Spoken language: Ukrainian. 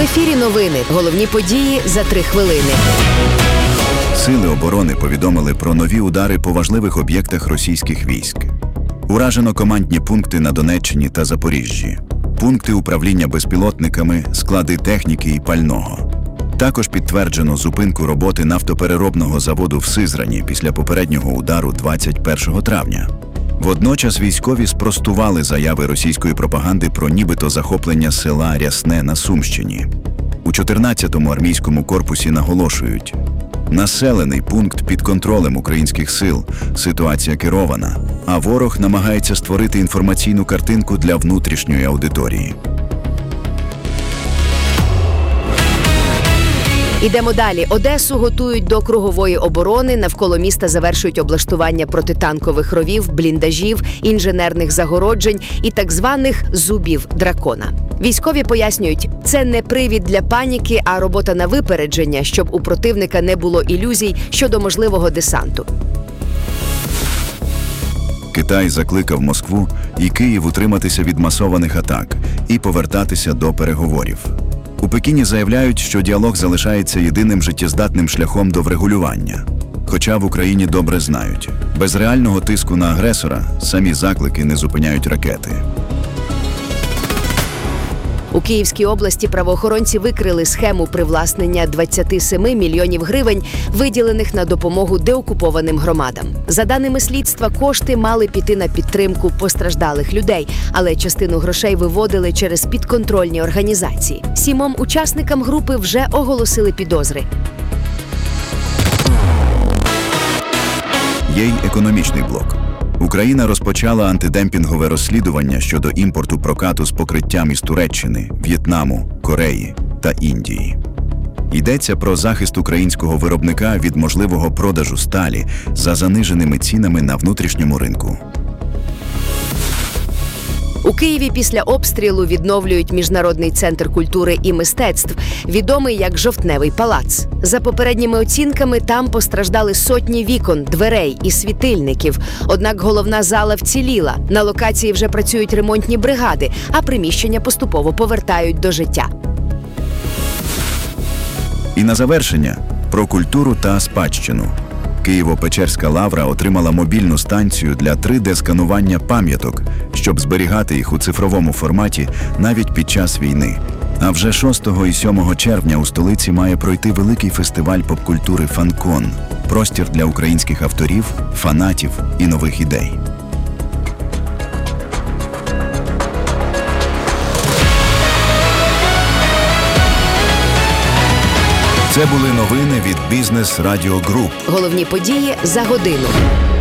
ефірі новини. Головні події за 3 хвилини. Сили оборони повідомили про нові удари по важливих об'єктах російських військ. Уражено командні пункти на Донеччині та Запоріжжі, пункти управління безпілотниками, склади техніки і пального. Також підтверджено зупинку роботи нафтопереробного заводу в Сизрані після попереднього удару 21 травня. Водночас військові спростували заяви російської пропаганди про нібито захоплення села Рясне на Сумщині. У 14-му армійському корпусі наголошують: населений пункт під контролем українських сил, ситуація керована, а ворог намагається створити інформаційну картинку для внутрішньої аудиторії. Ідемо далі. Одесу готують до кругової оборони. Навколо міста завершують облаштування протитанкових ровів, бліндажів, інженерних загороджень і так званих зубів дракона. Військові пояснюють, це не привід для паніки, а робота на випередження, щоб у противника не було ілюзій щодо можливого десанту. Китай закликав Москву і Київ утриматися від масованих атак і повертатися до переговорів. У Пекіні заявляють, що діалог залишається єдиним життєздатним шляхом до врегулювання. Хоча в Україні добре знають, без реального тиску на агресора самі заклики не зупиняють ракети. У Київській області правоохоронці викрили схему привласнення 27 мільйонів гривень, виділених на допомогу деокупованим громадам. За даними слідства, кошти мали піти на підтримку постраждалих людей, але частину грошей виводили через підконтрольні організації. 7 учасникам групи вже оголосили підозри. Є й економічний блок. Україна розпочала антидемпінгове розслідування щодо імпорту прокату з покриттям із Туреччини, В'єтнаму, Кореї та Індії. Йдеться про захист українського виробника від можливого продажу сталі за заниженими цінами на внутрішньому ринку. У Києві після обстрілу відновлюють Міжнародний центр культури і мистецтв, відомий як Жовтневий палац. За попередніми оцінками, там постраждали сотні вікон, дверей і світильників. Однак головна зала вціліла. На локації вже працюють ремонтні бригади, а приміщення поступово повертають до життя. І на завершення – про культуру та спадщину. Києво-Печерська лавра отримала мобільну станцію для 3D-сканування пам'яток, щоб зберігати їх у цифровому форматі навіть під час війни. А вже 6 і 7 червня у столиці має пройти великий фестиваль поп-культури «Фанкон» – простір для українських авторів, фанатів і нових ідей. Це були новини від Бізнес Радіо Груп. Головні події за годину.